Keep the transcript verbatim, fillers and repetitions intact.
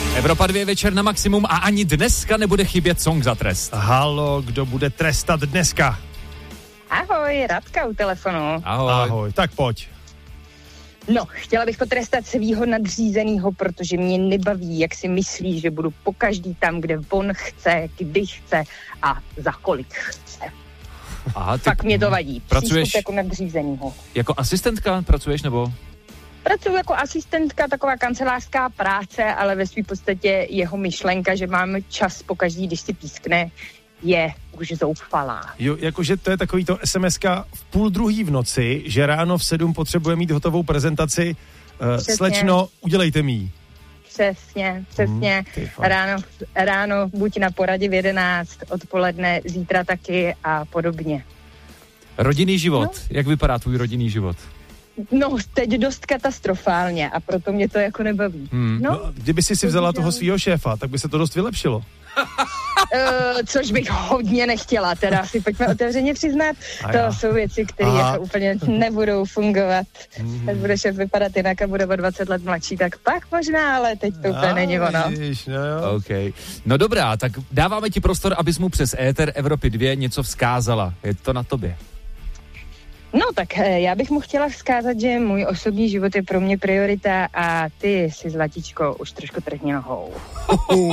Evropa dva večer na maximum a ani dneska nebude chybět song za trest. Halo, kdo bude trestat dneska? Ahoj, Radka u telefonu. Ahoj. Ahoj, tak pojď. No, chtěla bych potrestat svýho nadřízenýho, protože mě nebaví, jak si myslí, že budu pokaždý tam, kde on chce, kdy chce a za kolik chce. Aha, ty Fakt mě to vadí. Pracuješ Přístup jako nadřízenýho. jako asistentka? Pracuješ nebo? Pracuji jako asistentka, taková kancelářská práce, ale ve své podstatě jeho myšlenka, že mám čas pokaždý, když si pískne, je už zoufalá. Jo, jakože to je takový to es em eska v půl druhý v noci, že ráno v sedm potřebuje mít hotovou prezentaci. Uh, slečno, udělejte mi ji. Přesně, přesně. Hmm, ráno, ráno buď na poradě v jedenáct, odpoledne, zítra taky a podobně. Rodinný život. No. Jak vypadá tvůj rodinný život? No, teď dost katastrofálně a proto mě to jako nebaví. Hmm. No, No, kdyby si si vzala toho svýho šéfa, tak by se to dost vylepšilo. uh, což bych hodně nechtěla, teda si pojďme otevřeně přiznat. A To já. jsou věci, které jako úplně nebudou fungovat. Mm. Až bude šéf vypadat jinak a bude o dvacet let mladší, tak pak možná, ale teď to úplně není ono. Ježiš, no jo. OK. No dobrá, tak dáváme ti prostor, abys mu přes éter Evropy dva něco vzkázala. Je to na tobě. No tak eh, já bych mu chtěla vzkázat, že můj osobní život je pro mě priorita a ty si, zlatičko, už trošku trhni nohou.